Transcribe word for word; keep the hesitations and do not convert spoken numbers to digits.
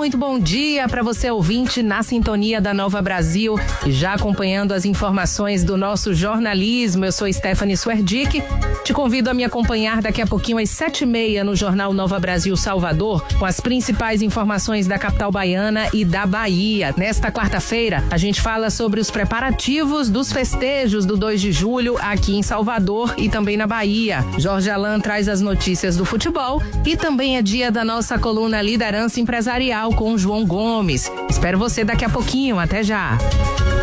muito bom dia para você ouvinte na sintonia da Nova Brasil e já acompanhando as informações do nosso jornalismo. Eu sou Stephanie Swerdick. Te convido a me acompanhar daqui a pouquinho às sete e meia no Jornal Nova Brasil Salvador com as principais informações da capital baiana e da Bahia. Nesta quarta-feira, a gente fala sobre os preparativos dos festejos do dois de julho aqui em Salvador e também na Bahia. Jorge Alan traz as notícias do futebol e também é dia da nossa coluna Liderança Empresarial com João Gomes. Espero você daqui a pouquinho. Até já!